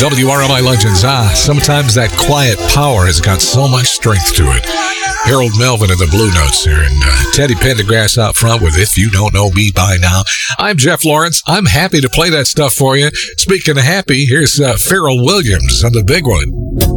WRMI Legends. Sometimes that quiet power has got so much strength to it. Harold Melvin and the Blue Notes here, and Teddy Pendergrass out front with If You Don't Know Me By Now. I'm Jeff Lawrence. I'm happy to play that stuff for you. Speaking of happy, here's Pharrell Williams on the big one.